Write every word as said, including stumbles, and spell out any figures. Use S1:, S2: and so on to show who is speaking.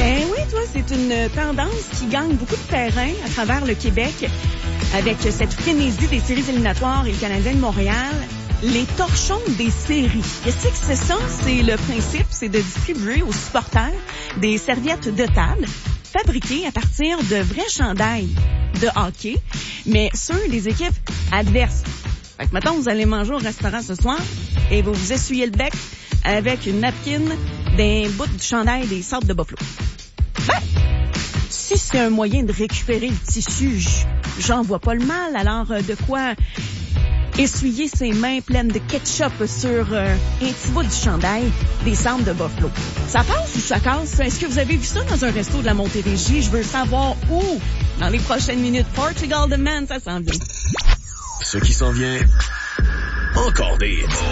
S1: Ben oui, toi, c'est une tendance qui gagne beaucoup de terrain à travers le Québec avec cette frénésie des séries éliminatoires et le Canadien de Montréal. Les torchons des séries. Qu'est-ce que c'est ça? C'est le principe, c'est de distribuer aux supporters des serviettes de table fabriquées à partir de vrais chandails de hockey, mais ceux des équipes adverses. Fait que, mettons, vous allez manger au restaurant ce soir et vous vous essuyez le bec avec une napkin d'un bout du chandail des Sables de Buffalo. Ben, si c'est un moyen de récupérer le tissu, j'en vois pas le mal. Alors, de quoi essuyer ses mains pleines de ketchup sur euh, un petit bout du chandail des Sables de Buffalo. Ça passe ou ça casse? Est-ce que vous avez vu ça dans un resto de la Montérégie? Je veux savoir où. Dans les prochaines minutes, Portugal The Man, ça s'en vient.
S2: Ce qui s'en vient, encore des hits.